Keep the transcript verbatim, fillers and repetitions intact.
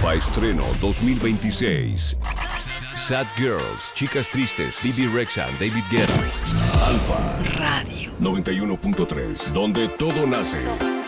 Alfa Estreno dos mil veintiséis. Sad Girls, Chicas Tristes, Bibi Rexha, David Guetta. Alfa Radio noventa y uno punto tres, donde todo nace.